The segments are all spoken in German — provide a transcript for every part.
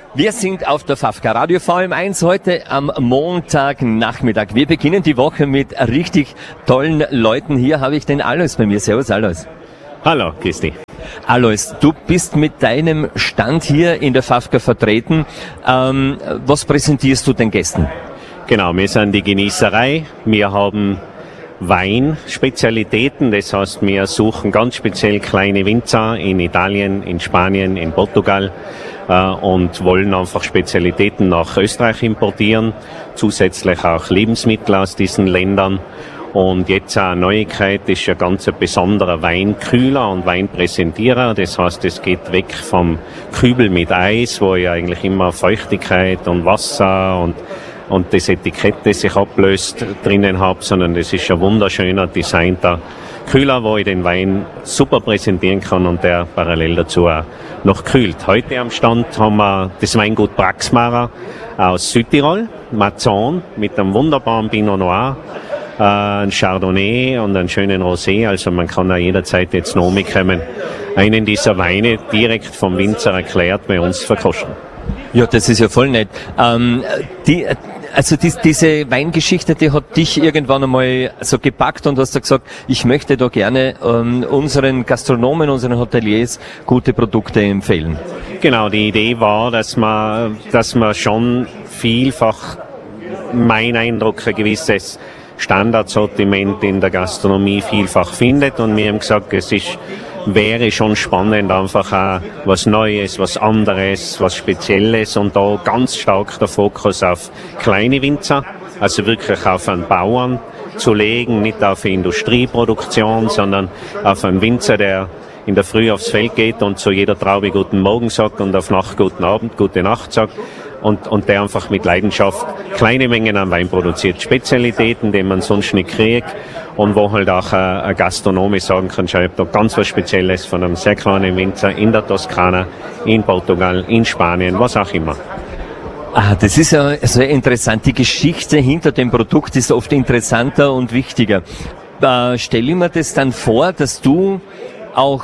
Wir sind auf der Fafka Radio VM1 heute am Montagnachmittag. Wir beginnen die Woche mit richtig tollen Leuten. Hier habe ich den Alois bei mir. Servus Alois. Hallo, Christi. Alois, du bist mit deinem Stand hier in der Fafka vertreten. Was präsentierst du den Gästen? Genau, wir sind die Genießerei. Wir haben Weinspezialitäten, das heißt, wir suchen ganz speziell kleine Winzer in Italien, in Spanien, in Portugal und wollen einfach Spezialitäten nach Österreich importieren, zusätzlich auch Lebensmittel aus diesen Ländern. Und jetzt eine Neuigkeit ist ein ganz besonderer Weinkühler und Weinpräsentierer. Das heißt, es geht weg vom Kübel mit Eis, wo ja eigentlich immer Feuchtigkeit und Wasser und das Etikett, das sich ablöst, drinnen habe, sondern das ist ein wunderschöner, designter Kühler, wo ich den Wein super präsentieren kann und der parallel dazu auch noch kühlt. Heute am Stand haben wir das Weingut Praxmara aus Südtirol, Mazzon, mit einem wunderbaren Pinot Noir, ein Chardonnay und einen schönen Rosé, also man kann auch jederzeit jetzt noch mitkommen, einen dieser Weine direkt vom Winzer erklärt bei uns verkosten. Ja, das ist ja voll nett. Diese Weingeschichte, die hat dich irgendwann einmal so gepackt und hast da gesagt, ich möchte da gerne unseren Gastronomen, unseren Hoteliers gute Produkte empfehlen. Genau, die Idee war, dass man schon vielfach, mein Eindruck, ein gewisses Standardsortiment in der Gastronomie vielfach findet und wir haben gesagt, wäre schon spannend, einfach auch was Neues, was anderes, was Spezielles und da ganz stark der Fokus auf kleine Winzer, also wirklich auf einen Bauern zu legen, nicht auf eine Industrieproduktion, sondern auf einen Winzer, der in der Früh aufs Feld geht und zu jeder Traube guten Morgen sagt und auf Nacht guten Abend, gute Nacht sagt. Und der einfach mit Leidenschaft kleine Mengen an Wein produziert. Spezialitäten, die man sonst nicht kriegt und wo halt auch ein Gastronome sagen kann, schau, ich habe da ganz was Spezielles von einem sehr kleinen Winzer in der Toskana, in Portugal, in Spanien, was auch immer. Das ist ja sehr interessant. Die Geschichte hinter dem Produkt ist oft interessanter und wichtiger. Stell ich mir das dann vor, dass du auch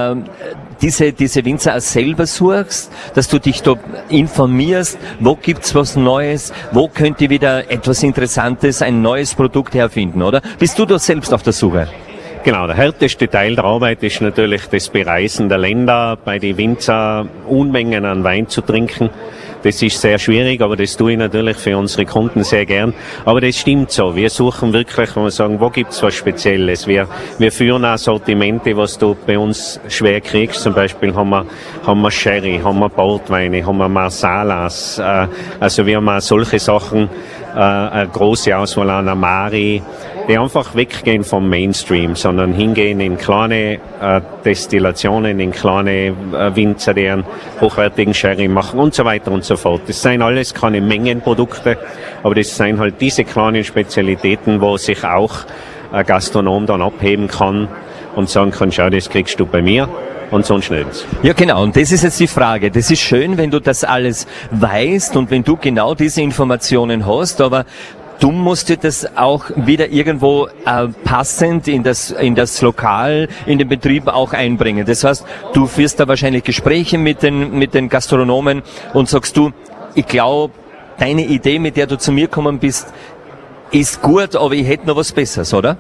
diese Winzer auch selber suchst, dass du dich da informierst, wo gibt's was Neues, wo könnte wieder etwas Interessantes, ein neues Produkt herfinden, oder? Bist du da selbst auf der Suche? Genau, der härteste Teil der Arbeit ist natürlich das Bereisen der Länder, bei den Winzer Unmengen an Wein zu trinken. Das ist sehr schwierig, aber das tue ich natürlich für unsere Kunden sehr gern. Aber das stimmt so. Wir suchen wirklich, wenn wir sagen, wo gibt's was Spezielles? Wir führen auch Sortimente, was du bei uns schwer kriegst. Zum Beispiel haben wir Sherry, haben wir Portweine, haben wir Marsalas. Also wir haben auch solche Sachen, eine große Auswahl an Amari, die einfach weggehen vom Mainstream, sondern hingehen in kleine Destillationen, in kleine Winzer, die einen hochwertigen Sherry machen und so weiter und so fort. Das sind alles keine Mengenprodukte, aber das sind halt diese kleinen Spezialitäten, wo sich auch ein Gastronom dann abheben kann und sagen kann, schau, das kriegst du bei mir. Und sonst nichts. Ja, genau. Und das ist jetzt die Frage. Das ist schön, wenn du das alles weißt und wenn du genau diese Informationen hast, aber du musst dir das auch wieder irgendwo passend in das Lokal, in den Betrieb auch einbringen. Das heißt, du führst da wahrscheinlich Gespräche mit den Gastronomen und sagst du, ich glaube, deine Idee, mit der du zu mir gekommen bist, ist gut, aber ich hätte noch was Besseres, oder?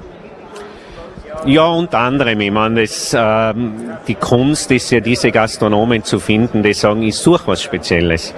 Ja, unter anderem. Ich meine, die Kunst ist ja, diese Gastronomen zu finden, die sagen, ich suche was Spezielles.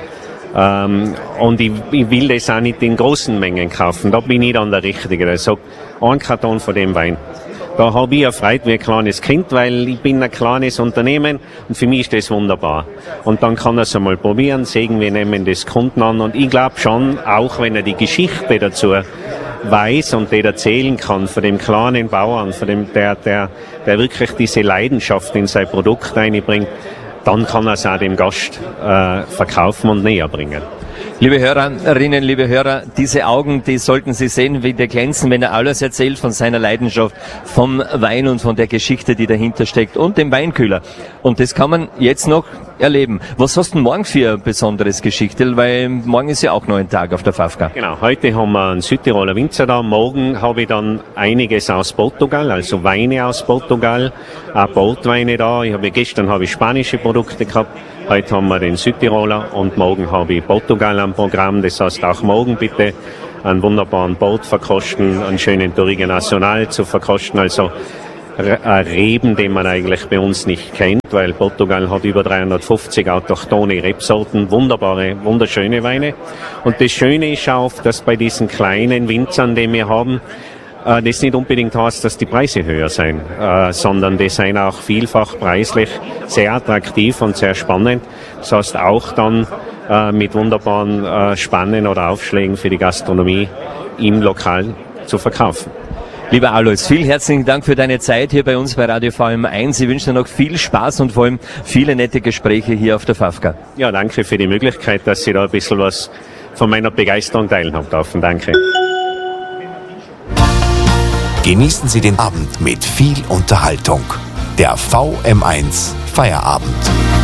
Und ich will das auch nicht in großen Mengen kaufen. Da bin ich dann der Richtige. Der sagt, ein Karton von dem Wein. Da habe ich erfreut wie ein kleines Kind, weil ich bin ein kleines Unternehmen und für mich ist das wunderbar. Und dann kann er es einmal probieren, sehen, wir nehmen das Kunden an. Und ich glaube schon, auch wenn er die Geschichte dazu weiß und der erzählen kann von dem kleinen Bauern, von dem, der wirklich diese Leidenschaft in sein Produkt einbringt, dann kann er es auch dem Gast verkaufen und näher bringen. Liebe Hörerinnen, liebe Hörer, diese Augen, die sollten Sie sehen, wie der glänzen, wenn er alles erzählt von seiner Leidenschaft, vom Wein und von der Geschichte, die dahinter steckt und dem Weinkühler. Und das kann man jetzt noch erleben. Was hast du denn morgen für ein besonderes Geschichtel? Weil morgen ist ja auch noch ein Tag auf der Fafka. Genau, heute haben wir einen Südtiroler Winzer da. Morgen habe ich dann einiges aus Portugal, also Weine aus Portugal, auch Portweine da. Gestern habe ich spanische Produkte gehabt. Heute haben wir den Südtiroler und morgen habe ich Portugal am Programm. Das heißt auch morgen bitte einen wunderbaren Port verkosten, einen schönen Touriga Nacional zu verkosten. Also Reben, den man eigentlich bei uns nicht kennt, weil Portugal hat über 350 autochthone Rebsorten, wunderschöne Weine. Und das Schöne ist auch, dass bei diesen kleinen Winzern, die wir haben, das nicht unbedingt heißt, dass die Preise höher sind, sondern die sind auch vielfach preislich sehr attraktiv und sehr spannend. Das heißt auch dann mit wunderbaren Spannen oder Aufschlägen für die Gastronomie im Lokal zu verkaufen. Lieber Alois, vielen herzlichen Dank für deine Zeit hier bei uns bei Radio VM1. Ich wünsche dir noch viel Spaß und vor allem viele nette Gespräche hier auf der Fafka. Ja, danke für die Möglichkeit, dass ich da ein bisschen was von meiner Begeisterung teilen habe dürfen. Danke. Genießen Sie den Abend mit viel Unterhaltung. Der VM1 Feierabend.